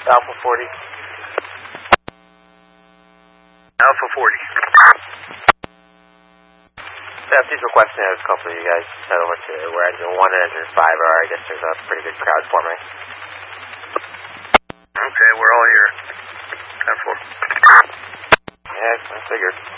Alpha 40. Alpha 40. He's requesting a couple of you guys head over to where engine 1 and engine 5 are. I guess there's a pretty good crowd forming. Okay, we're all here. 10-4. Yeah, I figured.